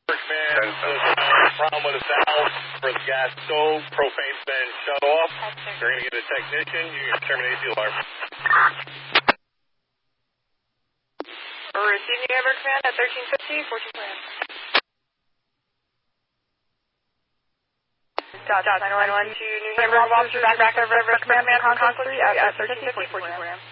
Command, there's a problem with the valve for the gas stove. Propane's been shut off. You're going to get a technician. You can terminate the alarm. Receiving Air Command at 1350, 14 plan. Dodge 911 to New Hampshire, officer back over Command, Concourse 3 at 1350, 14 plan.